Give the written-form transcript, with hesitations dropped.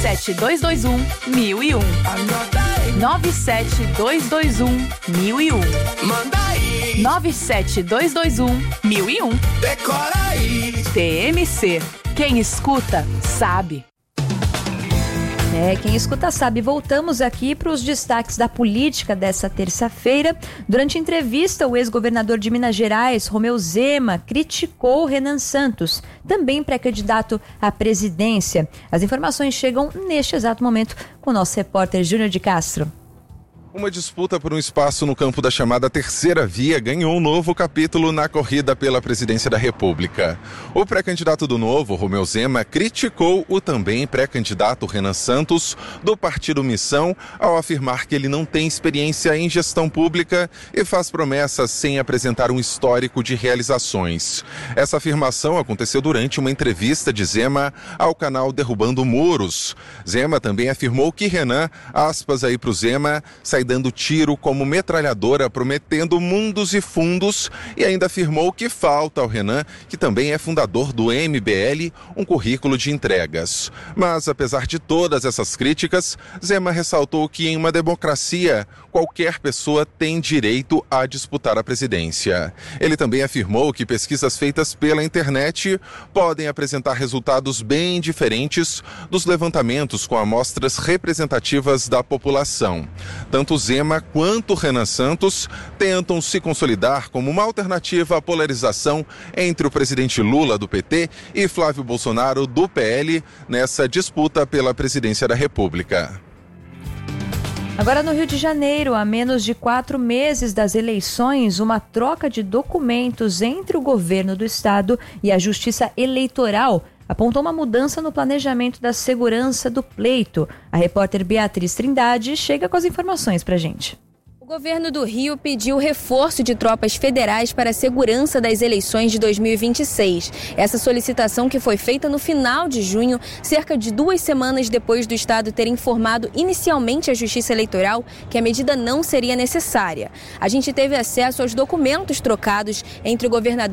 97221-1001. 97221-1001. Manda aí. 97221-1001. Decora aí. TMC. Quem escuta, sabe. Quem escuta sabe. Voltamos aqui para os destaques da política dessa terça-feira. Durante entrevista, o ex-governador de Minas Gerais, Romeu Zema, criticou Renan Santos, também pré-candidato à presidência. As informações chegam neste exato momento com o nosso repórter Júnior de Castro. Uma disputa por um espaço no campo da chamada Terceira Via ganhou um novo capítulo na corrida pela presidência da República. O pré-candidato do Novo, Romeu Zema, criticou o também pré-candidato Renan Santos, do Partido Missão, ao afirmar que ele não tem experiência em gestão pública e faz promessas sem apresentar um histórico de realizações. Essa afirmação aconteceu durante uma entrevista de Zema ao canal Derrubando Muros. Zema também afirmou que Renan, aspas aí pro Zema, sai dando tiro como metralhadora, prometendo mundos e fundos, e ainda afirmou que falta ao Renan, que também é fundador do MBL, um currículo de entregas. Mas, apesar de todas essas críticas, Zema ressaltou que em uma democracia, qualquer pessoa tem direito a disputar a presidência. Ele também afirmou que pesquisas feitas pela internet podem apresentar resultados bem diferentes dos levantamentos com amostras representativas da população. Tanto Zema quanto Renan Santos tentam se consolidar como uma alternativa à polarização entre o presidente Lula, do PT, e Flávio Bolsonaro, do PL, nessa disputa pela presidência da República. Agora no Rio de Janeiro, a menos de 4 meses das eleições, uma troca de documentos entre o governo do estado e a Justiça Eleitoral apontou uma mudança no planejamento da segurança do pleito. A repórter Beatriz Trindade chega com as informações pra gente. O governo do Rio pediu reforço de tropas federais para a segurança das eleições de 2026. Essa solicitação, que foi feita no final de junho, cerca de 2 semanas depois do estado ter informado inicialmente à Justiça Eleitoral que a medida não seria necessária. A gente teve acesso aos documentos trocados entre o governador